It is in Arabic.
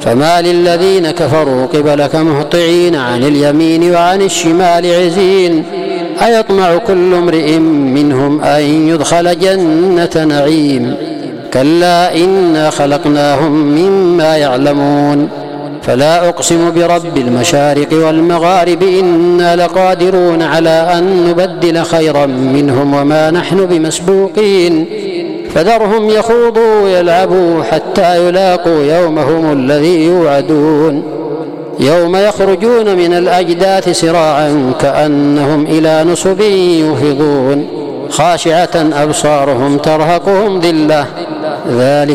فما للذين كفروا قبلك مهطعين عن اليمين وعن الشمال عزين أيطمع كل امرئ منهم أن يدخل جنة نعيم كلا إنا خلقناهم مما يعلمون فلا أقسم برب المشارق والمغارب إنا لقادرون على أن نبدل خيرا منهم وما نحن بمسبوقين فذرهم يخوضوا ويلعبوا حتى يلاقوا يومهم الذي يوعدون يوم يخرجون من الأجداث سراعا كأنهم إلى نصب يوفضون خاشعة أبصارهم ترهقهم ذلة ذلك